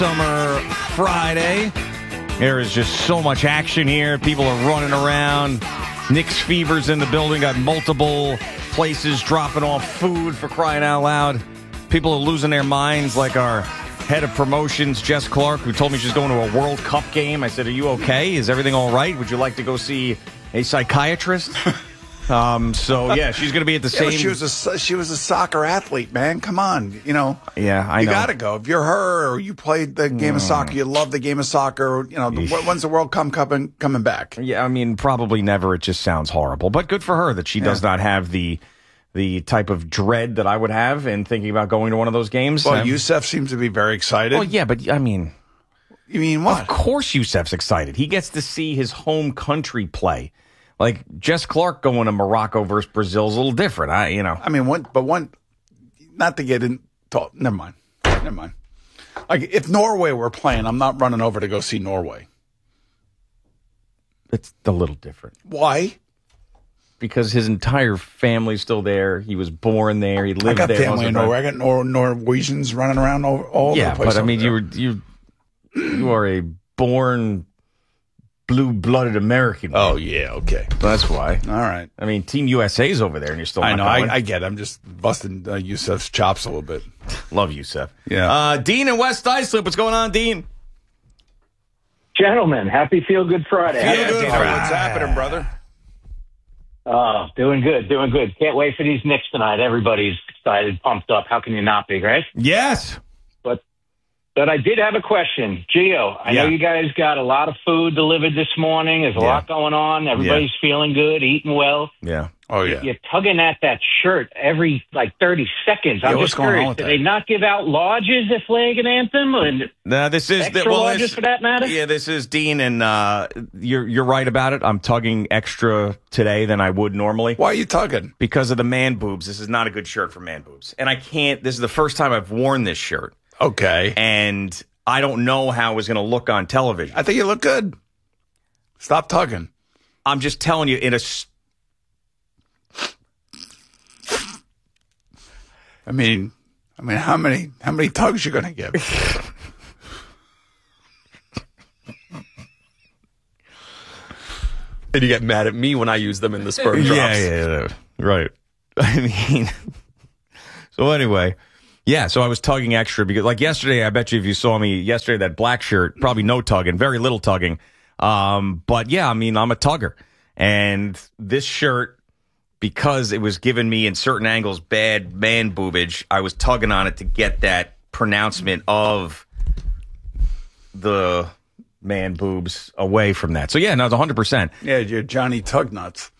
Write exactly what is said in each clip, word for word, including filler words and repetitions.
Summer Friday. There is just so much action here. People are running around. Knicks fever's in the building. Got multiple places dropping off food, for crying out loud. People are losing their minds, like our head of promotions, Jess Clark, who told me she's going to a World Cup game. I said, are you okay? Is everything all right? Would you like to go see a psychiatrist? Um, so, yeah, she's going to be at the yeah, same... She was a she was a soccer athlete, man. Come on, you know. Yeah, I you know. You got to go. If you're her or you played the game mm. of soccer, you love the game of soccer, you know, the, when's the World Cup coming, coming back? Yeah, I mean, probably never. It just sounds horrible. But good for her that she yeah. does not have the the type of dread that I would have in thinking about going to one of those games. Well, um, Youssef seems to be very excited. Well, yeah, but, I mean... You mean what? Of course Youssef's excited. He gets to see his home country play. Like, Jess Clark going to Morocco versus Brazil is a little different. I, you know. I mean, one, but one, not to get in, talk, never mind. Never mind. Like, if Norway were playing, I'm not running over to go see Norway. It's a little different. Why? Because his entire family's still there. He was born there. He lived there. I got there family in Norway. I got Nor- Norwegians running around all, all yeah, over the place. Yeah, but I mean, there. you were, you, you are a born... blue-blooded American. Oh, yeah, okay. That's why. All right. I mean, Team U S A's over there, and you're still not I know, going. I, I get it. I'm just busting uh, Youssef's chops a little bit. Love Youssef. Yeah. Uh, Dean and West Islip, what's going on, Dean? Gentlemen, happy Feel Good Friday. Feel Good Friday. What's happening, brother? Oh, doing good, doing good. Can't wait for these Knicks tonight. Everybody's excited, pumped up. How can you not be, right? Yes. But But I did have a question. Gio, I yeah. know you guys got a lot of food delivered this morning. There's a yeah. lot going on. Everybody's yeah. feeling good, eating well. Yeah. Oh, yeah. You're tugging at that shirt every, like, thirty seconds. Yeah, I'm what's just going on curious. with Did that? they not give out lodges at Flag and Anthem? And no, this is... extra the, well, lodges, this, for that matter? Yeah, this is Dean, and uh, you're, you're right about it. I'm tugging extra today than I would normally. Why are you tugging? Because of the man boobs. This is not a good shirt for man boobs. And I can't... This is the first time I've worn this shirt. Okay. And... I don't know how it was going to look on television. I think you look good. Stop tugging. I'm just telling you, in a... I mean, I mean, how many how many tugs you going to give? And you get mad at me when I use them in the sperm drops. Yeah, yeah, yeah. Right. I mean... So anyway... Yeah, so I was tugging extra because, like yesterday, I bet you if you saw me yesterday, that black shirt, probably no tugging, very little tugging. Um, but yeah, I mean, I'm a tugger. And this shirt, because it was giving me in certain angles bad man boobage, I was tugging on it to get that pronouncement of the man boobs away from that. So yeah, no, it's one hundred percent. Yeah, you're Johnny Tugnuts.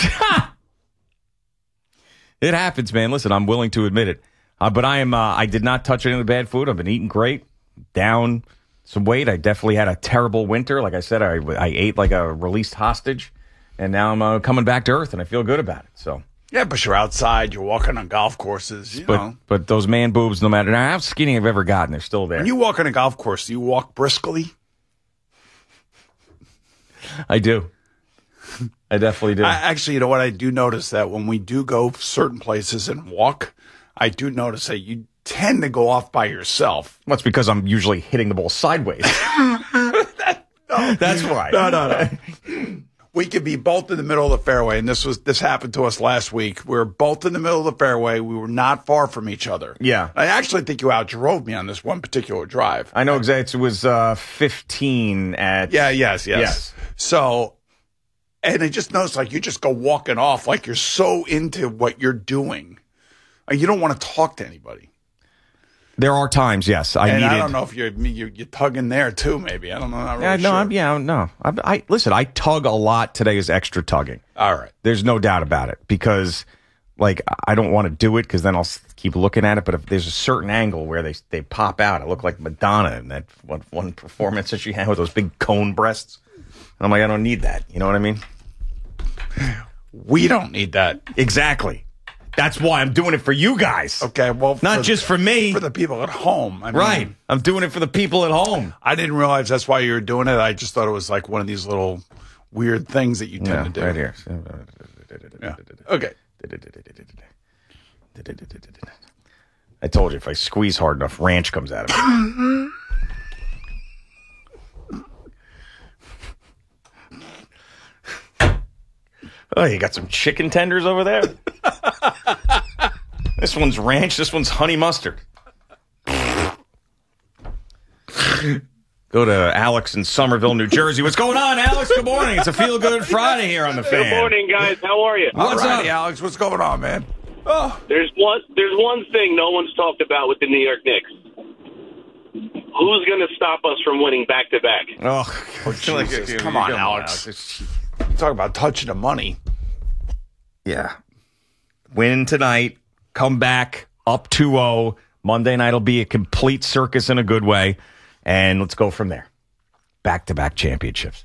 It happens, man. Listen, I'm willing to admit it. Uh, but I am. Uh, I did not touch any of the bad food. I've been eating great. Down some weight. I definitely had a terrible winter. Like I said, I, I ate like a released hostage, and now I'm uh, coming back to earth, and I feel good about it. So yeah, but you're outside. You're walking on golf courses. You but know. but those man boobs, no matter how skinny I've ever gotten, they're still there. When you walk on a golf course, do you walk briskly? I do. I definitely do. I, actually, you know what? I do notice that when we do go certain places and walk, I do notice that you tend to go off by yourself. Well, it's because I'm usually hitting the ball sideways. that, no. That's why. No, no, no. We could be both in the middle of the fairway, and this was this happened to us last week. We were both in the middle of the fairway. We were not far from each other. Yeah. I actually think you outdrove me on this one particular drive. I know exactly. It was uh, fifteen at... Yeah, yes, yes. Yes. So, and I just noticed, like, you just go walking off like you're so into what you're doing. Like, you don't want to talk to anybody. There are times, yes. I and needed. I don't know if you're you're, you're tugging there too. Maybe I don't know. Not really yeah, no, sure. I'm, yeah, no. I, I listen. I tug a lot. Today is extra tugging. All right. There's no doubt about it because, like, I don't want to do it because then I'll s- keep looking at it. But if there's a certain angle where they they pop out, I look like Madonna in that one, one performance that she had with those big cone breasts. And I'm like, I don't need that. You know what I mean? We don't need that. Exactly. That's why I'm doing it for you guys. Okay, well, not for, just for me. For the people at home. I mean, right. I'm doing it for the people at home. I didn't realize that's why you were doing it. I just thought it was like one of these little weird things that you tend yeah, to do. Right here. Yeah. Okay. I told you if I squeeze hard enough, ranch comes out of me. Oh, you got some chicken tenders over there? This one's ranch. This one's honey mustard. Go to Alex in Somerville, New Jersey. What's going on, Alex? Good morning. It's a Feel Good Friday here on the Fan. Good morning, guys. How are you? All What's righty, up? Alex. What's going on, man? Oh, There's one. There's one thing no one's talked about with the New York Knicks. Who's going to stop us from winning back to back? Oh, oh Jesus. Come on, Alex. You talk about touching the money. Yeah. Win tonight. Come back up two oh. Monday night will be a complete circus in a good way. And let's go from there. Back-to-back championships.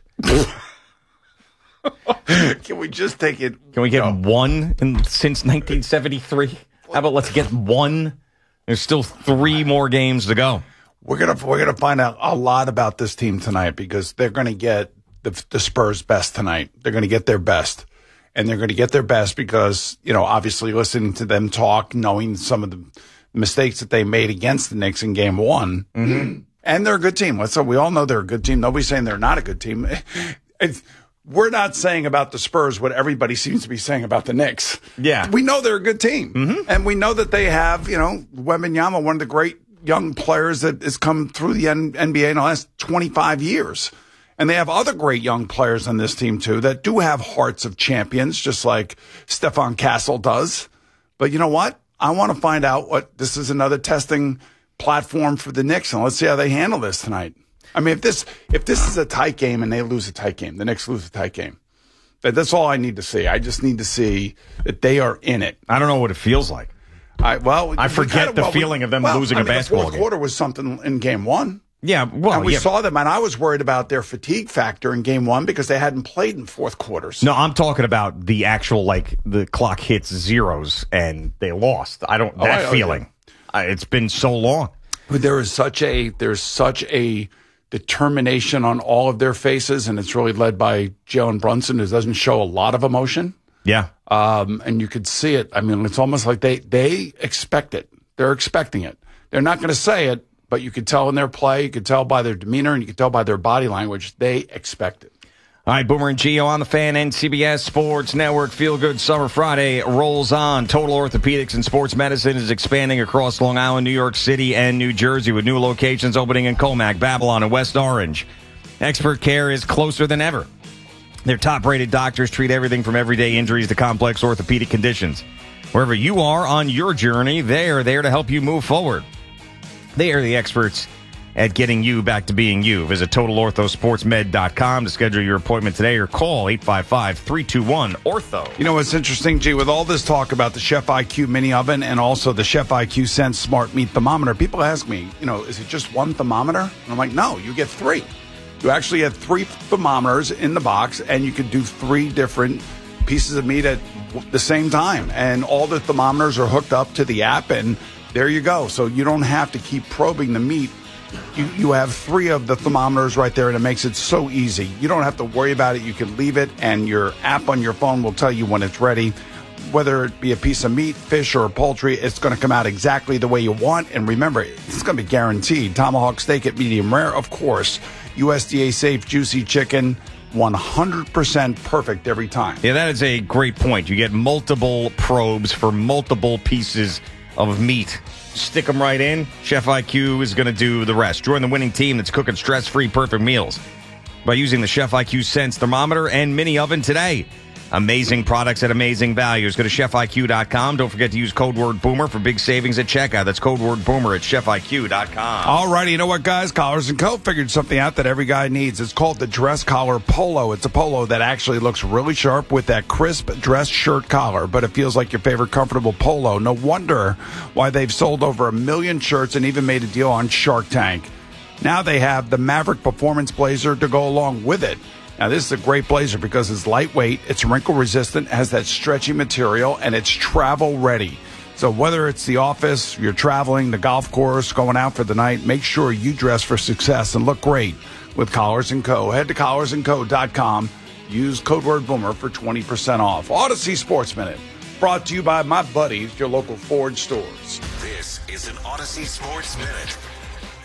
Can we just take it? Can we get no. one in, since nineteen seventy-three? How about let's get one? There's still three more games to go. We're gonna we're gonna find out a lot about this team tonight because they're gonna get the, the Spurs' best tonight. They're gonna get their best, and they're gonna get their best because you know obviously listening to them talk, knowing some of the mistakes that they made against the Knicks in Game One, mm-hmm. and they're a good team. So we all know they're a good team. Nobody's saying they're not a good team. It's, we're not saying about the Spurs what everybody seems to be saying about the Knicks. Yeah, we know they're a good team, mm-hmm. and we know that they have you know Wembanyama, one of the great young players that has come through the N B A in the last twenty-five years. And they have other great young players on this team, too, that do have hearts of champions, just like Stephon Castle does. But you know what? I want to find out what this is another testing platform for the Knicks, and let's see how they handle this tonight. I mean, if this if this is a tight game and they lose a tight game, the Knicks lose a tight game, that's all I need to see. I just need to see that they are in it. I don't know what it feels like. I, well, I forget kind of, the well, feeling we, of them well, losing I a mean, basketball the fourth game. quarter was something in game one. Yeah, well, and we yeah. saw them, and I was worried about their fatigue factor in game one because they hadn't played in fourth quarters. No, I'm talking about the actual, like, the clock hits zeros and they lost. I don't, that oh, I, feeling. I, it's been so long. But there is such a, there's such a determination on all of their faces, and it's really led by Jalen Brunson, who doesn't show a lot of emotion. Yeah. Um, and you could see it. I mean, it's almost like they, they expect it. They're expecting it. They're not going to say it, but you could tell in their play, you could tell by their demeanor, and you could tell by their body language, they expect it. All right, Boomer and Gio on the Fan and C B S Sports Network. Feel Good Summer Friday rolls on. Total Orthopedics and Sports Medicine is expanding across Long Island, New York City, and New Jersey with new locations opening in Colmac, Babylon, and West Orange. Expert care is closer than ever. Their top-rated doctors treat everything from everyday injuries to complex orthopedic conditions. Wherever you are on your journey, they are there to help you move forward. They are the experts at getting you back to being you. Visit Total Ortho Sports Med dot com to schedule your appointment today or call eight five five, three two one, O R T H O. You know what's interesting, G, with all this talk about the Chef I Q mini oven and also the Chef I Q Sense Smart Meat Thermometer, people ask me, you know, is it just one thermometer? And I'm like, no, you get three. You actually get three thermometers in the box, and you could do three different pieces of meat at the same time. And all the thermometers are hooked up to the app, and there you go. So you don't have to keep probing the meat. You you have three of the thermometers right there, and it makes it so easy. You don't have to worry about it. You can leave it, and your app on your phone will tell you when it's ready. Whether it be a piece of meat, fish, or poultry, it's going to come out exactly the way you want. And remember, it's going to be guaranteed. Tomahawk steak at medium rare, of course. U S D A safe, juicy chicken, one hundred percent perfect every time. Yeah, that is a great point. You get multiple probes for multiple pieces of meat. Stick them right in. Chef I Q is going to do the rest. Join the winning team that's cooking stress-free perfect meals by using the Chef I Q Sense thermometer and mini oven today. Amazing products at amazing values. Go to chef I Q dot com. Don't forget to use code word Boomer for big savings at checkout. That's code word Boomer at chef I Q dot com. All righty, you know what, guys? Collars and Co. figured something out that every guy needs. It's called the Dress Collar Polo. It's a polo that actually looks really sharp with that crisp dress shirt collar, but it feels like your favorite comfortable polo. No wonder why they've sold over a million shirts and even made a deal on Shark Tank. Now they have the Maverick Performance Blazer to go along with it. Now, this is a great blazer because it's lightweight, it's wrinkle-resistant, has that stretchy material, and it's travel-ready. So whether it's the office, you're traveling, the golf course, going out for the night, make sure you dress for success and look great with Collars and Co. Head to collars and co dot com. Use code word Boomer for twenty percent off. Odyssey Sports Minute, brought to you by my buddies, your local Ford stores. This is an Odyssey Sports Minute.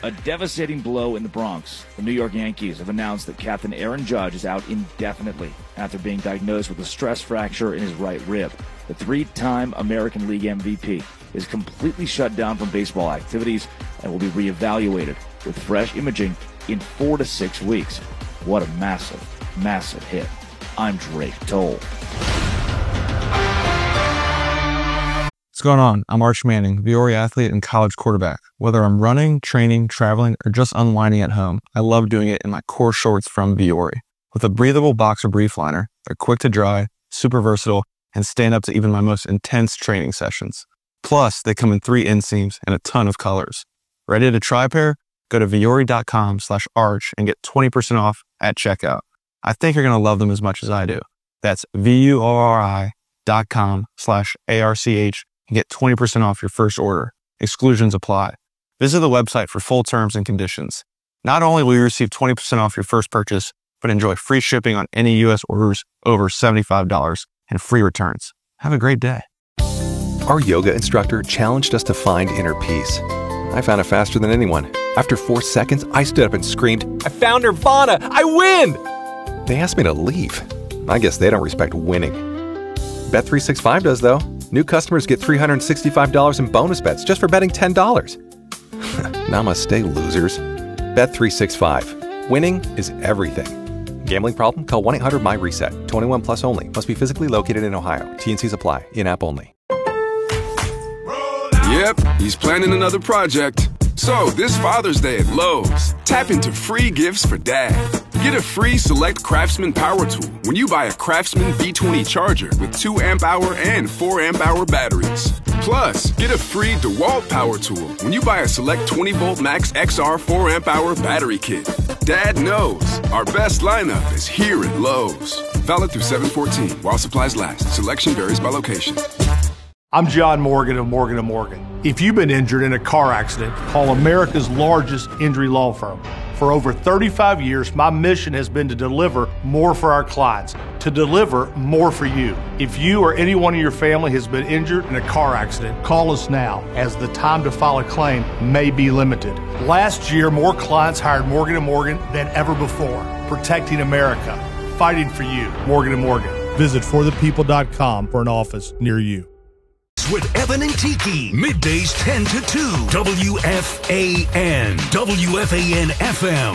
A devastating blow in the Bronx. The New York Yankees have announced that Captain Aaron Judge is out indefinitely after being diagnosed with a stress fracture in his right rib. The three-time American League M V P is completely shut down from baseball activities and will be reevaluated with fresh imaging in four to six weeks. What a massive, massive hit. I'm Drake Toll. What's going on? I'm Arch Manning, Viore athlete and college quarterback. Whether I'm running, training, traveling, or just unwinding at home, I love doing it in my core shorts from Viore. With a breathable boxer brief liner, they're quick to dry, super versatile, and stand up to even my most intense training sessions. Plus, they come in three inseams and a ton of colors. Ready to try a pair? Go to Viore.com slash arch and get twenty percent off at checkout. I think you're going to love them as much as I do. That's V-U-O-R-I dot com slash A-R-C-H and get twenty percent off your first order. Exclusions apply. Visit the website for full terms and conditions. Not only will you receive twenty percent off your first purchase, but enjoy free shipping on any U S orders over seventy-five dollars and free returns. Have a great day. Our yoga instructor challenged us to find inner peace. I found it faster than anyone. After four seconds, I stood up and screamed, "I found Nirvana! I win!" They asked me to leave. I guess they don't respect winning. Bet three sixty-five does, though. New customers get three hundred sixty-five dollars in bonus bets just for betting ten dollars. Namaste, losers. Bet three sixty-five. Winning is everything. Gambling problem? Call one eight hundred my reset. twenty-one plus only. Must be physically located in Ohio. T N Cs apply. In-app only. Yep, he's planning another project. So, this Father's Day at Lowe's, tap into free gifts for Dad. Get a free Select Craftsman power tool when you buy a Craftsman B twenty charger with two amp hour and four amp hour batteries. Plus, get a free DeWalt power tool when you buy a Select twenty volt Max X R four amp hour battery kit. Dad knows our best lineup is here at Lowe's. Valid through seven fourteen while supplies last. Selection varies by location. I'm John Morgan of Morgan and Morgan. If you've been injured in a car accident, call America's largest injury law firm. For over thirty-five years, my mission has been to deliver more for our clients, to deliver more for you. If you or anyone in your family has been injured in a car accident, call us now, as the time to file a claim may be limited. Last year, more clients hired Morgan and Morgan than ever before, protecting America, fighting for you. Morgan and Morgan. Visit for the people dot com for an office near you. With Evan and Tiki, middays ten to two, W F A N, W F A N F M,